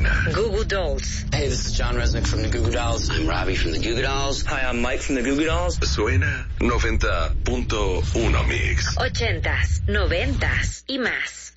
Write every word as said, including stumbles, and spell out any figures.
Suena. Goo Goo Dolls. Hey, this is John Resnick from the Goo Goo Dolls. I'm Robbie from the Goo Goo Dolls. Hi, I'm Mike from the Goo Goo Dolls. Suena noventa punto uno Mix. Ochentas, noventas y más.